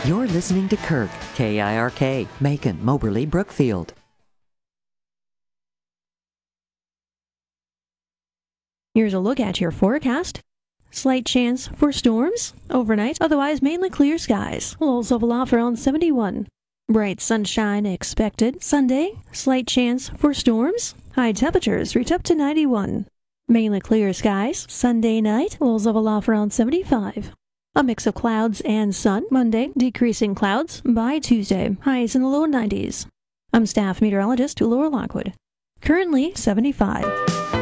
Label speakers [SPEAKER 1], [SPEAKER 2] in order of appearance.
[SPEAKER 1] You're listening to Kirk, KIRK, Macon, Moberly, Brookfield.
[SPEAKER 2] Here's a look at your forecast. Slight chance for storms overnight, otherwise mainly clear skies. Lows level off around 71. Bright sunshine expected. Sunday, slight chance for storms. High temperatures reach up to 91. Mainly clear skies. Sunday night, lows level off around 75. A mix of clouds and sun. Monday, decreasing clouds. By Tuesday, highs in the low 90s. I'm staff meteorologist Laura Lockwood. Currently 75.